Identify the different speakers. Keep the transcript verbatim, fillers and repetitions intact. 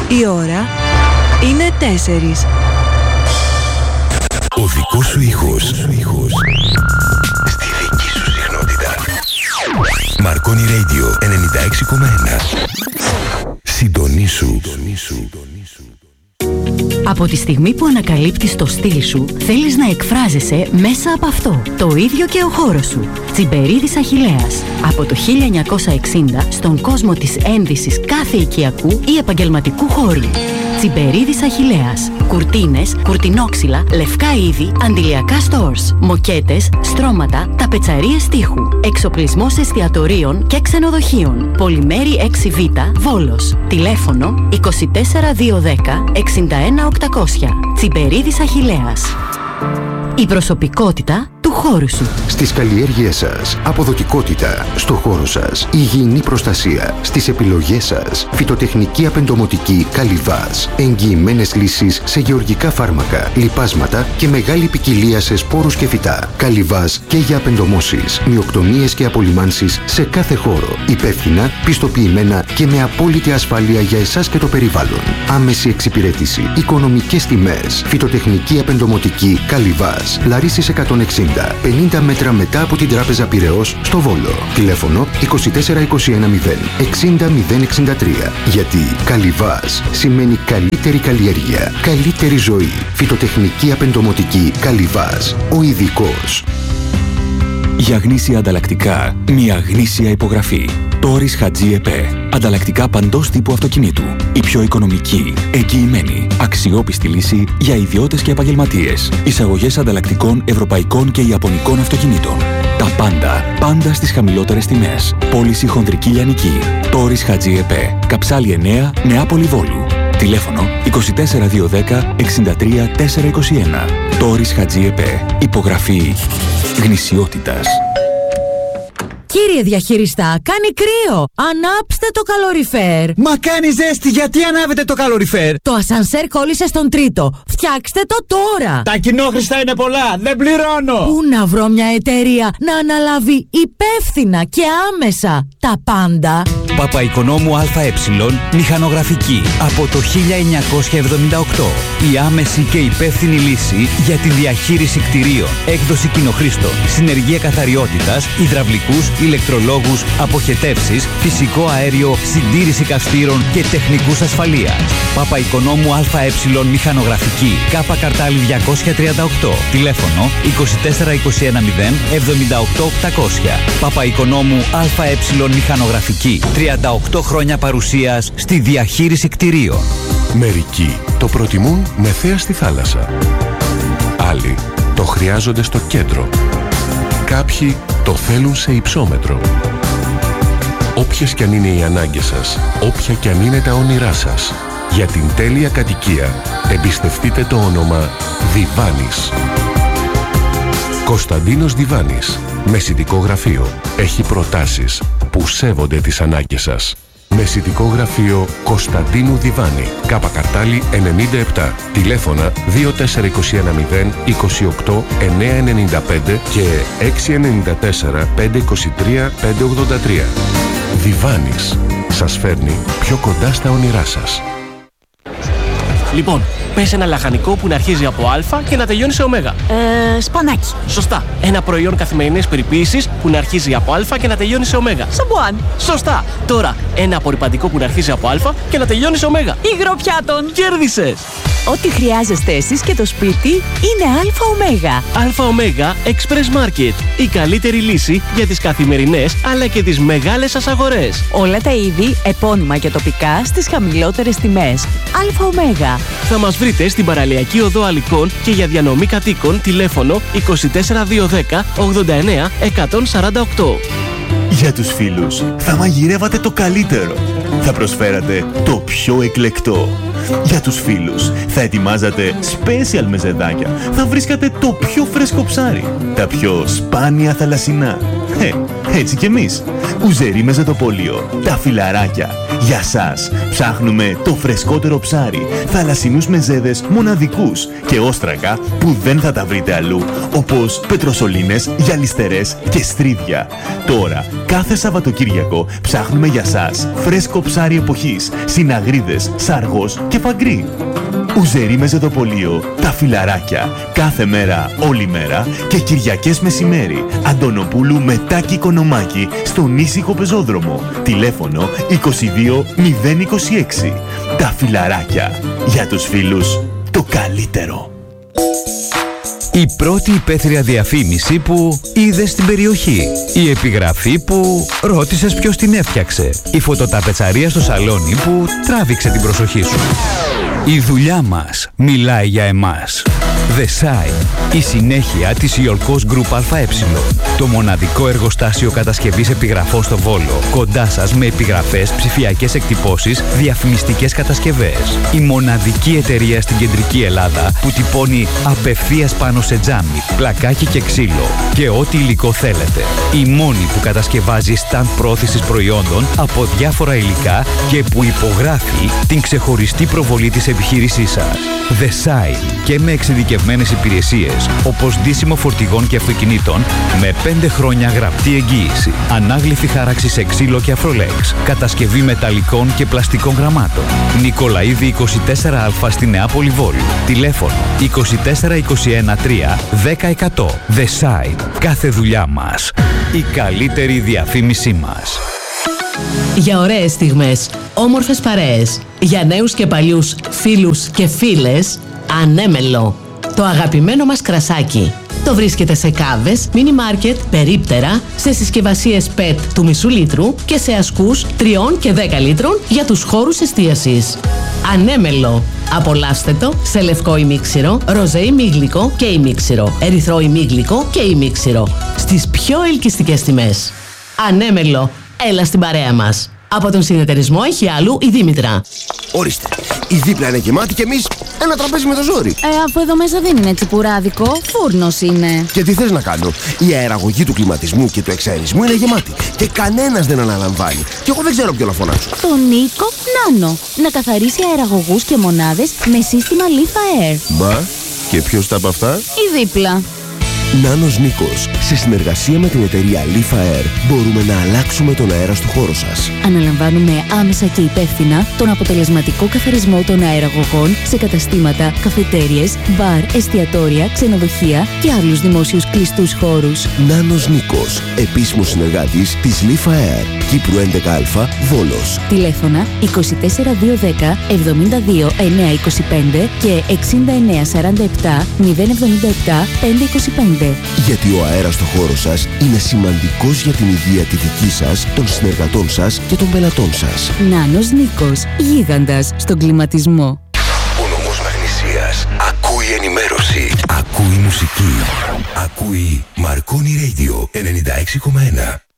Speaker 1: Η ώρα είναι τέσσερις.
Speaker 2: Ο δικός σου ήχος στη δική σου συχνότητα. Marconi Radio ενενήντα έξι κόμμα ένα. Συντονίσου.
Speaker 3: Από τη στιγμή που ανακαλύπτεις το στυλ σου, θέλεις να εκφράζεσαι μέσα από αυτό. Το ίδιο και ο χώρος σου. Τσιμπερίδης Αχιλλέας. Από το χίλια εννιακόσια εξήντα στον κόσμο της ένδυσης κάθε οικιακού ή επαγγελματικού χώρου. Τσιμπερίδης Αχιλλέας. Κουρτίνες, κουρτινόξυλα, λευκά είδη, αντιλιακά stores, μοκέτες, στρώματα, ταπετσαρίες τείχου, εξοπλισμός εστιατορίων και ξενοδοχείων. Πολυμέρη έξι β, Βόλος. Τηλέφωνο είκοσι τέσσερα διακόσια δέκα εξήντα ένα οκτακόσια. Τσιμπερίδης Αχιλλέας. Η προσωπικότητα του χώρου σου.
Speaker 4: Στις καλλιέργειές σας, αποδοτικότητα. Στο χώρο σας, υγιεινή προστασία. Στις επιλογές σας, φυτοτεχνική απεντομοτική Καλιβάς. Εγγυημένες λύσεις σε γεωργικά φάρμακα, λιπάσματα και μεγάλη ποικιλία σε σπόρους και φυτά. Καλιβάς και για απεντομώσεις, μυοκτονίες και απολυμάνσεις σε κάθε χώρο. Υπεύθυνα, πιστοποιημένα και με απόλυτη ασφάλεια για εσάς και το περιβάλλον. Άμεση εξυπηρέτηση, οικονομικές τιμές. Φυτοτεχνική απεντομοτική Καλιβάς. Λαρίσης εκατόν εξήντα. πενήντα μέτρα μετά από την Τράπεζα Πειραιώς στο Βόλο. Τηλέφωνο είκοσι τέσσερα είκοσι ένα μηδέν εξήντα μηδέν εξήντα τρία. Γιατί Καλιβάς σημαίνει καλύτερη καλλιέργεια, καλύτερη ζωή. Φυτοτεχνική απεντομοτική Καλιβάς. Ο ειδικός.
Speaker 5: Για γνήσια ανταλλακτικά, μια γνήσια υπογραφή. Τόρις Χατζή ΕΠΕ. Ανταλλακτικά παντός τύπου αυτοκινήτου. Η πιο οικονομική, εγγυημένη, αξιόπιστη λύση για ιδιώτες και επαγγελματίες. Εισαγωγές ανταλλακτικών ευρωπαϊκών και ιαπωνικών αυτοκινήτων. Τα πάντα, πάντα στις χαμηλότερες τιμές. Πώληση χονδρική λιανική. Τόρις Χατζή ΕΠΕ. Καψάλη εννέα, Νεάπολη Βόλου. Τηλέφωνο είκοσι τέσσερα διακόσια δέκα εξήντα τρία τετρακόσια είκοσι ένα. Τόρις Χατζή ΕΠΕ. Υπογραφή γνησιότητας.
Speaker 6: Κύριε διαχειριστά, κάνει κρύο. Ανάψτε το καλοριφέρ.
Speaker 7: Μα κάνει ζέστη, γιατί ανάβετε το καλοριφέρ?
Speaker 6: Το ασανσέρ κόλλησε στον τρίτο. Φτιάξτε το τώρα.
Speaker 7: Τα κοινόχρηστα είναι πολλά, δεν πληρώνω.
Speaker 6: Πού να βρω μια εταιρεία να αναλάβει υπεύθυνα και άμεσα τα πάντα?
Speaker 8: Παπαϊκονόμου ΑΕ, μηχανογραφική. Από το χίλια εννιακόσια εβδομήντα οκτώ. Η άμεση και υπεύθυνη λύση για τη διαχείριση κτηρίων. Έκδοση κοινοχρήστων. Συνεργεία καθαριότητας, υδραυλικούς, ηλεκτρολόγους, αποχετεύσεις, φυσικό αέριο, συντήρηση καυστήρων και τεχνικούς ασφαλείας. Παπαϊκονόμου ΑΕ, μηχανογραφική. Κάπα Καρτάλη διακόσια τριάντα οκτώ. Τηλέφωνο είκοσι τέσσερα είκοσι ένα μηδέν εβδομήντα οκτώ οκτακόσια. Παπαϊκονόμου ΑΕ, μηχανογραφική. τριάντα οκτώ χρόνια παρουσίας στη διαχείριση κτηρίων.
Speaker 2: Μερικοί το προτιμούν με θέα στη θάλασσα. Άλλοι το χρειάζονται στο κέντρο. Κάποιοι το θέλουν σε υψόμετρο. Όποιες κι αν είναι οι ανάγκες σας, όποια κι αν είναι τα όνειρά σας, για την τέλεια κατοικία εμπιστευτείτε το όνομα Διβάνης. Κωνσταντίνος Διβάνης, μεσητικό γραφείο, έχει προτάσεις που σέβονται τις ανάγκες σας. Μεσητικό γραφείο Κωνσταντίνου Διβάνη, Κάπα Καρτάλη ενενήντα επτά. Τηλέφωνα δύο τέσσερα είκοσι ένα μηδέν είκοσι οκτώ εννιακόσια ενενήντα πέντε και έξι εννιά τέσσερα πέντε είκοσι τρία πέντε ογδόντα τρία. Διβάνης σας φέρνει πιο κοντά στα όνειρά σας.
Speaker 9: Λοιπόν, πες ένα λαχανικό που να αρχίζει από Α και να τελειώνει σε Ω.
Speaker 6: Ε, σπανάκι.
Speaker 9: Σωστά. Ένα προϊόν καθημερινής περιποίησης που να αρχίζει από Α και να τελειώνει σε Ω.
Speaker 6: Σαμπουάν.
Speaker 9: Σωστά. Τώρα, ένα απορριπαντικό που να αρχίζει από Α και να τελειώνει σε Ω.
Speaker 6: Υγροπιάτων.
Speaker 9: Κέρδισες.
Speaker 6: Ό,τι χρειάζεστε εσείς και το σπίτι είναι ΑΟ.
Speaker 9: ΑΟ Express Market. Η καλύτερη λύση για τις καθημερινές αλλά και τις μεγάλες σας αγορές.
Speaker 6: Όλα τα είδη, επώνυμα και τοπικά στις χαμηλότερες τιμές. ΑΟ.
Speaker 9: Θα μας βρείτε στην Παραλιακή Οδό Αλικών και για διανομή κατοίκων τηλέφωνο είκοσι τέσσερα διακόσια δέκα ογδόντα εννέα εκατόν σαράντα οκτώ.
Speaker 10: Για τους φίλους θα μαγειρεύατε το καλύτερο. Θα προσφέρατε το πιο εκλεκτό. Για τους φίλους θα ετοιμάζατε special μεζεδάκια. Θα βρίσκατε το πιο φρέσκο ψάρι. Τα πιο σπάνια θαλασσινά. Ε, Έτσι κι εμείς. Ουζερί Μεζεδοπόλιο. Τα φιλαράκια. Για σας. Ψάχνουμε το φρεσκότερο ψάρι, θαλασσινούς μεζέδες μοναδικούς και όστρακα που δεν θα τα βρείτε αλλού, όπως πετροσολίνες, γυαλιστερές και στρίδια. Τώρα, κάθε Σαββατοκύριακο ψάχνουμε για σας φρέσκο ψάρι εποχής, συναγρίδες, σαργός και φαγκρί. Ουζερί Μεζεδοπολείο, τα φιλαράκια, κάθε μέρα, όλη μέρα και Κυριακές μεσημέρι. Αντωνοπούλου με Τάκη Κονομάκη στον ήσυχο πεζόδρομο. Τηλέφωνο είκοσι δύο μηδέν είκοσι έξι. Τα φιλαράκια, για τους φίλους, το καλύτερο.
Speaker 8: Η πρώτη υπαίθρια διαφήμιση που είδες στην περιοχή. Η επιγραφή που ρώτησες ποιος την έφτιαξε. Η φωτοταπετσαρία στο σαλόνι που τράβηξε την προσοχή σου. Η δουλειά μας μιλάει για εμάς. The Site, η συνέχεια της Ιολκός Group ΑΕ. Το μοναδικό εργοστάσιο κατασκευής επιγραφών στο Βόλο. Κοντά σας με επιγραφές, ψηφιακές εκτυπώσεις, διαφημιστικές κατασκευές. Η μοναδική εταιρεία στην κεντρική Ελλάδα που τυπώνει απευθείας πάνω σε τζάμι, πλακάκι και ξύλο και ό,τι υλικό θέλετε. Η μόνη που κατασκευάζει stand πρόθεσης προϊόντων από διάφορα υλικά και που υπογράφει την ξεχωριστή προβολή της επιχείρησής σας. The Site, και με εξειδικευμένες υπηρεσίες όπως ντύσιμο φορτηγών και αυτοκινήτων με πέντε χρόνια γραπτή εγγύηση, ανάγλυφη χάραξη σε ξύλο και αφρολέξ, κατασκευή μεταλλικών και πλαστικών γραμμάτων. Νικολαΐδη είκοσι τέσσερα Α στη Νεάπολη Βόλου. Τηλέφωνο είκοσι τέσσερα είκοσι ένα τρία δέκα εκατό. The Site. Κάθε δουλειά μας. Η καλύτερη διαφήμισή μας.
Speaker 11: Για ωραίες στιγμές, όμορφες παρέες, για νέους και παλιούς φίλους και φίλες, Ανέμελο. Το αγαπημένο μας κρασάκι. Το βρίσκεται σε κάβες, μίνι μάρκετ, περίπτερα, σε συσκευασίες πετ του μισού λίτρου και σε ασκούς τριών και δέκα λίτρων για τους χώρους εστίασης. Ανέμελο. Απολαύστε το σε λευκό ημίξιρο, ροζέ ημίγλικο και ημίξιρο, ερυθρό ημίγλικο και ημίξιρο. Στις πιο ελκυστικές τιμές. Ανέμελο. Έλα στην παρέα μας. Από τον συνεταιρισμό έχει άλλου η Δήμητρα.
Speaker 12: Ορίστε, η δίπλα είναι γεμάτη και εμείς ένα τραπέζι με το ζόρι.
Speaker 13: Ε, αφού εδώ μέσα δεν είναι τσιπουράδικο, φούρνος είναι.
Speaker 12: Και τι θες να κάνω? Η αεραγωγή του κλιματισμού και του εξαερισμού είναι γεμάτη και κανένας δεν αναλαμβάνει. Και εγώ δεν ξέρω ποιο να φωνάξω.
Speaker 13: Το Νίκο Νάνο. Να καθαρίσει αεραγωγούς και μονάδες με σύστημα Leaf Air.
Speaker 12: Μα, και ποιος τα από αυτά?
Speaker 13: Η δίπλα.
Speaker 12: Νάνος Νίκος. Σε συνεργασία με την εταιρεία Leaf Air μπορούμε να αλλάξουμε τον αέρα στο χώρο σας.
Speaker 13: Αναλαμβάνουμε άμεσα και υπεύθυνα τον αποτελεσματικό καθαρισμό των αεραγωγών σε καταστήματα, καφετέριες, μπαρ, εστιατόρια, ξενοδοχεία και άλλους δημόσιους κλειστούς χώρους.
Speaker 12: Νάνος Νίκος. Επίσημος συνεργάτης της Leaf Air. Κύπρου έντεκα Α, Βόλος.
Speaker 13: Τηλέφωνα είκοσι τέσσερα δύο δέκα εβδομήντα δύο εννιακόσια είκοσι πέντε και εξήντα εννέα σαράντα επτά μηδέν εβδομήντα επτά πεντακόσια είκοσι πέντε.
Speaker 12: Γιατί ο αέρας στο χώρο σας είναι σημαντικός για την υγεία τη δική σας, των συνεργατών σας και των πελατών σας.
Speaker 13: Νάνος Νίκος, γίγαντας στον κλιματισμό.
Speaker 2: Ο νομός Μαγνησίας ακούει ενημέρωση, ακούει μουσική, ακούει Marconi Radio ενενήντα έξι κόμμα ένα.